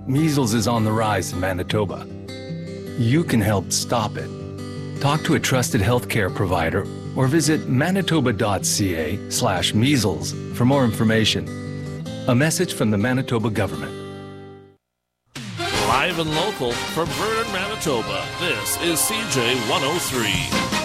measles is on the rise in Manitoba. You can help stop it. Talk to a trusted healthcare provider or visit manitoba.ca/measles for more information. A message from the Manitoba government. Live and local from Vernon, Manitoba, this is CJ 103.